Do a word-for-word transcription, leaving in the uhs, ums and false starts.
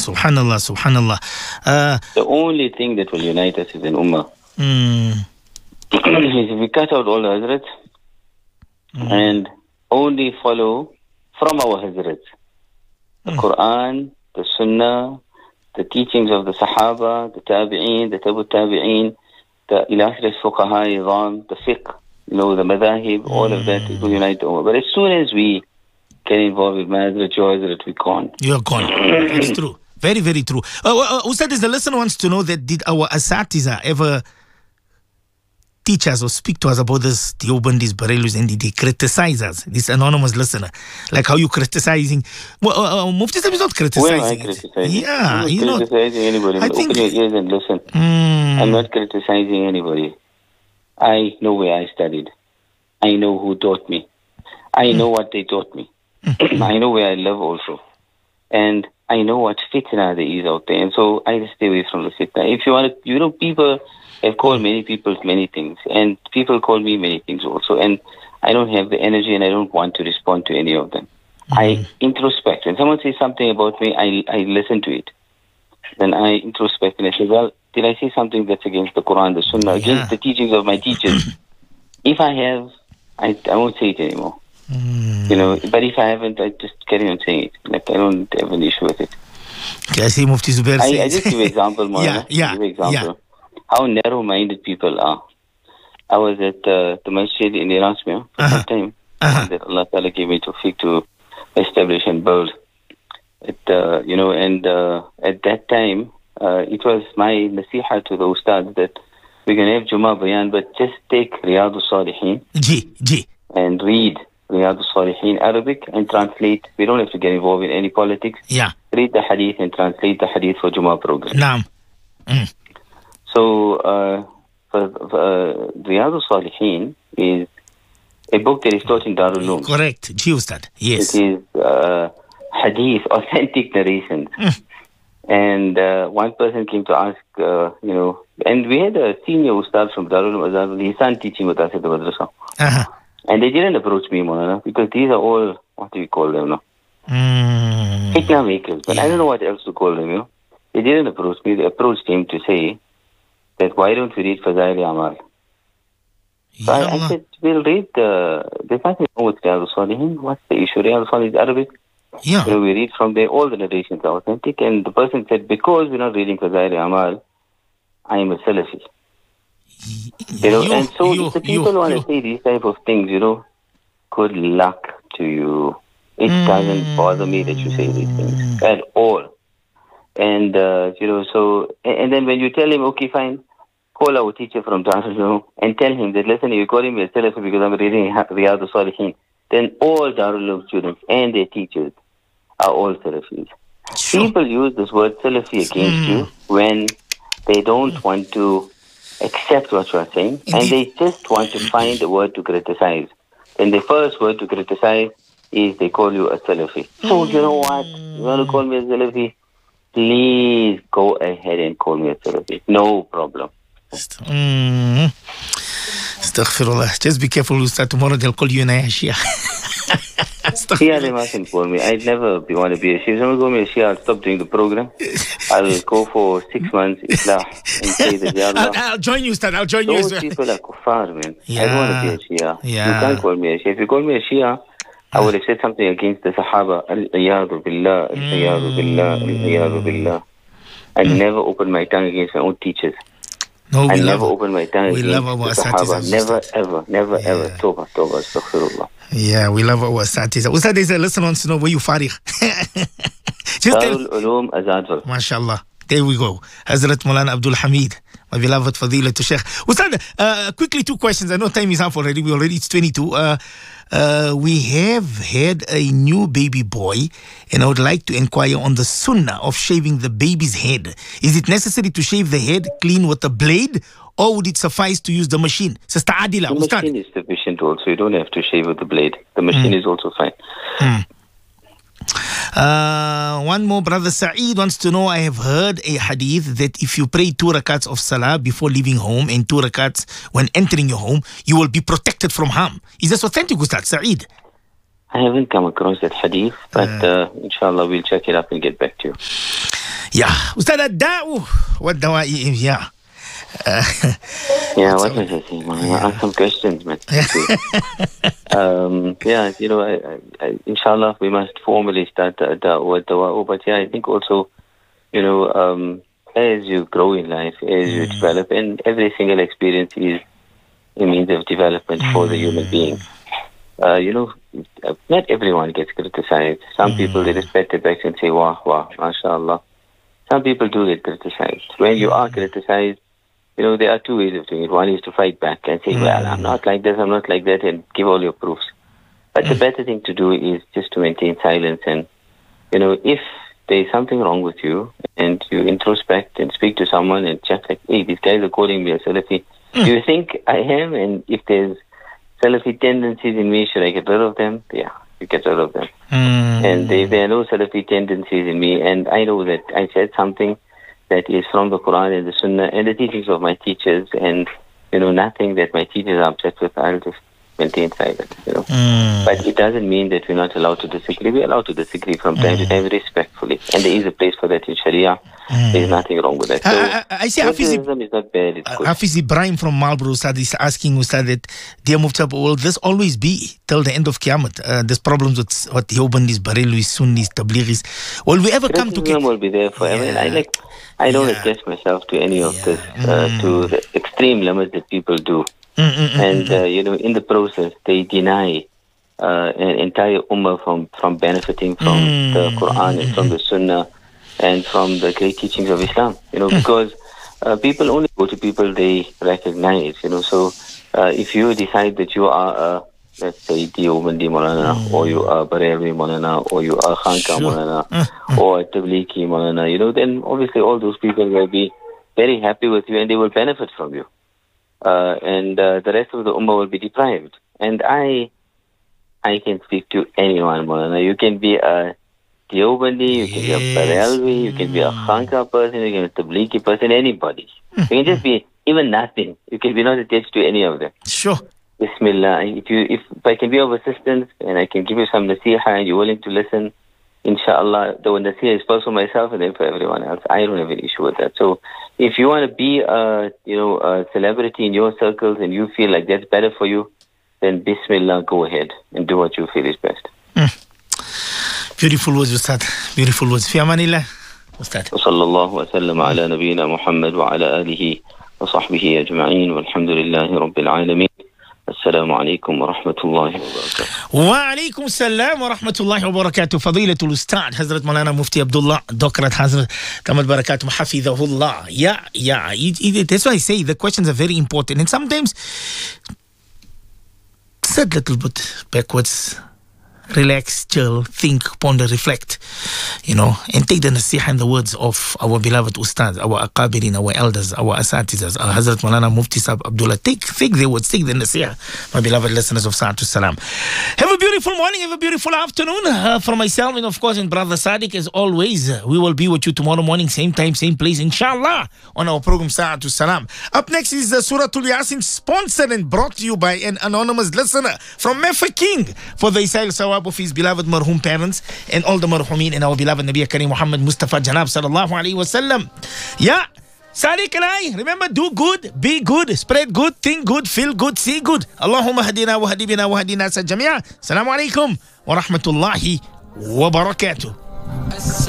subhanallah, subhanallah. Uh, the only thing that will unite us is an ummah. Mm. If we cut out all the Hazrats mm. and only follow from our Hazrats, the mm. Quran, the Sunnah, the teachings of the Sahaba, the Tabi'een, the Tabu Tabi'een, the illustrious Fuqaha, Izam, the Fiqh, you know, the Madahib, mm. all of that, it will unite the ummah. But as soon as we get involved with Mazrat, Hazrat, we gone. You're gone. That's true. Very, very true. Uh, uh, Ustad, the listener wants to know that did our Asatiza ever teach us or speak to us about this Deobandis, Barelvis, and did they criticize us? This anonymous listener, like how you criticizing? Well, uh, uh, Mufti Sahib is not criticizing. Well, I criticize. Yeah, I'm you not know, criticizing anybody. I think, open your ears and listen. Mm, I'm not criticizing anybody. I know where I studied. I know who taught me. I mm. know what they taught me. Mm. I know where I live also, and I know what fitna there is out there, and so I just stay away from the fitna. If you want to, you know, people have called many people many things, and people call me many things also, and I don't have the energy, and I don't want to respond to any of them. Mm. I introspect. When someone says something about me, I I listen to it. Then I introspect and I say, well, did I say something that's against the Quran, the Sunnah, yeah. against the teachings of my teachers? If I have, I I won't say it anymore. Mm. You know, but if I haven't, I just carry on saying it. Like, I don't have an issue with it. Okay, I see Mufti Zubair I, I just give an example, Moana. yeah, yeah, give an example. Yeah. How narrow-minded people are. I was at uh, the masjid in Erasmus for uh-huh. some time. Uh-huh. That Allah Ta'ala gave me tawfiq to establish and build. It, uh, you know, and uh, at that time, uh, it was my nasiha to the ustad that we're going to have Jummah Bayan, but just take Riyadus Salihin Ji, ji. and read Riyadus Salihin Arabic and translate. We don't have to get involved in any politics. Yeah. Read the hadith and translate the hadith for Jummah program. Naam. Mm. So, uh, for, for, uh, Riyadus Salihin is a book that is taught in Darul Uloom. Correct. Ji, Ustad. Yes. It is uh, hadith, authentic narrations. Mm. And uh, one person came to ask, uh, you know, and we had a senior ustad from Darul Uloom, his son teaching with us at the madrasa. Uh-huh. And they didn't approach me, Maulana, because these are all, what do we call them now? Mm. Fitna makers, but yeah. I don't know what else to call them, you know. They didn't approach me, they approached him to say that why don't we read Fazail Amal? So I, I said, we'll read, uh, there's nothing wrong with Riyadus Salihin. What's the issue? Riyadus Salihin is Arabic. Yeah. You know, we read from there, all the narrations are authentic. And the person said, because we're not reading Fazail Amal, I am a Salafi. You know, you, and so you, if the people you, want you. to say these type of things, you know, good luck to you. It mm. doesn't bother me that you say these things at all. And, uh, you know, so, and, and then when you tell him, okay, fine, call our teacher from Darul Uloom and tell him that, listen, you're calling me a Salafi because I'm reading Riyadus Salihin. Then all Darul Uloom students and their teachers are all Salafis. Sure. People use this word Salafi against mm. you when they don't want to accept what you are saying, Indeed. and they just want to find a word to criticize. And the first word to criticize is they call you a Salafi. So, you know what? You want to call me a Salafi? Please go ahead and call me a Salafi. No problem. Mm. Astaghfirullah. Just be careful, Ustad. Tomorrow they'll call you an Shia. Shia, they mustn't call me. I'd never be, want to be a Shia. If someone call me a Shia, I'll stop doing the program. I'll go for six months, Islah, and say that, Ya Allah. I'll, I'll join you, Ustad. I'll join Those you as well. people are kuffar, man. Yeah. I don't want to be a Shia. Yeah. You can't call me a Shia. If you call me a Shia, I would have said something against the Sahaba. Al-Iyadu Billah, Al-Iyadu Billah, Al-Iyadu Billah. I mm. never opened my tongue against my own teachers. No, we I love never opened my tongue we against love our the Sahaba. Asatiza, Never, Ustad. ever, never, Yeah. ever. Tawbah, Tawbah, Astaghfirullah. Yeah, we love our Asatiza. Ustad, there's a listener wants to know where you Farigh. Just Darul Uloom Azadwal. MashaAllah. There we go. Hazrat Maulana Abdul Hamid, my beloved Fadila to Sheikh. Ustad, uh, quickly two questions. I know time is up already. We already, it's twenty-two. Uh, uh, we have had a new baby boy, and I would like to inquire on the sunnah of shaving the baby's head. Is it necessary to shave the head clean with a blade, or would it suffice to use the machine? Sister Adila, the Ustad. machine is sufficient also. You don't have to shave with the blade. The machine mm. is also fine. Mm. Uh, one more brother Saeed wants to know, I have heard a hadith that if you pray two rakats of salah before leaving home and two rakats when entering your home, you will be protected from harm. Is this authentic, Ustad Saeed? I haven't come across that hadith, but uh, uh, inshallah we'll check it up and get back to you. Yeah. Ustad Ad-Da'u wad-Dawa'i. Yeah. Uh, yeah, what was I saying? Man? I asked some questions, man. um, yeah, you know, I, I, I, inshallah, we must formally start the Da'u wad-Dawa'u. But yeah, I think also, you know, um, as you grow in life, as you develop, and every single experience is a means of development for the human being. Uh, you know, not everyone gets criticized. Some people, they just pat their backs and say, wow, wow, mashallah. Some people do get criticized. When you are criticized, you know, there are two ways of doing it. One is to fight back and say, well, I'm not like this, I'm not like that, and give all your proofs. But the better thing to do is just to maintain silence. And, you know, if there's something wrong with you and you introspect and speak to someone and check, like, hey, these guys are calling me a Salafi. Do you think I am? And if there's Salafi tendencies in me, should I get rid of them? Yeah, you get rid of them. Mm. And if there are no Salafi tendencies in me, and I know that I said something that is from the Quran and the Sunnah and the teachings of my teachers, and, you know, nothing that my teachers are upset with, I'll just maintain silence, you know. Mm. But it doesn't mean that we're not allowed to disagree. We're allowed to disagree from time mm. to time respectfully. And there is a place for that in Sharia. Mm. There's nothing wrong with that. So, I, I, I see Hafiz, is not bad, it's good. Hafiz Ibrahim from Marlborough Ustad is asking Ustad that, dear Mufti, will this always be till the end of Qiyamah? Uh, there's problems with what Yobandis, Barelwis, Sunnis, Tablighis. Will we ever come to... Criticism will be there forever. Yeah. And I like... I don't yeah. attach myself to any of yeah. this, uh, mm. to the extreme limits that people do. Mm-mm-mm. And, uh, you know, in the process, they deny uh, an entire ummah from, from benefiting from mm. the Quran and from the Sunnah and from the great teachings of Islam. You know, mm. because uh, people only go to people they recognize, you know. So uh, if you decide that you are a, let's say, Deobandi Maulana, mm. or you are Barelwi Maulana, or you are Khanka sure. Maulana, mm. or Tablighi Maulana, you know, then obviously all those people will be very happy with you and they will benefit from you. Uh, and uh, the rest of the ummah will be deprived. And I I can speak to anyone, Maulana. You can be a Deobandi, you can yes. be a Barelwi, you can be a Khanka person, you can be a Tablighi person, anybody. Mm. You can just be even nothing. You can be not attached to any of them. Sure. Bismillah. If you, if I can be of assistance and I can give you some nasiha and you're willing to listen, inshallah, the nasiha is first for myself and then for everyone else. I don't have an issue with that. So if you want to be a, you know, a celebrity in your circles and you feel like that's better for you, then Bismillah, go ahead and do what you feel is best. Mm. Beautiful words, Ustad. Beautiful words. Fi amanillah, Ustad. Sallallahu wa sallam ala nabiyyina Muhammad wa ala alihi wa sahbihi ajma'in walhamdulillahi rabbil alameen. السلام عليكم ورحمة الله وبركاته. وعليكم السلام ورحمة الله وبركاته. فضيلة الأستاذ حضرة مولانا مفتي عبد الله دكرة حضرة تمت بركاته حفظه الله. Yeah, yeah. It, it, that's why I say the questions are very important. And sometimes sit a little bit backwards. Relax, chill, think, ponder, reflect, you know, and take the nasiha and the words of our beloved Ustaz, our Aqabirin, our elders, our Asatizas, our Hazrat Maulana Mufti Sahib Abdullah. Take, take the words, take the nasiha, my beloved listeners of Sa'atul Salam. Have a beautiful morning, have a beautiful afternoon. Uh, for myself and, of course, and Brother Sadiq, as always, uh, we will be with you tomorrow morning, same time, same place, inshallah, on our program Sa'atul Salam. Up next is uh, Surah Yasin, sponsored and brought to you by an anonymous listener from Mefa King for the Isail Sawab of his beloved marhum parents and all the marhumin and our beloved Nabi Kareem Muhammad Mustafa Janab sallallahu alayhi wa sallam. Yeah, Sadiq and I, remember, do good, be good, spread good, think good, feel good, see good. Allahumma hadina wa hadibina wa hadina sa jamia. Assalamu alaikum wa rahmatullahi wa barakatuh.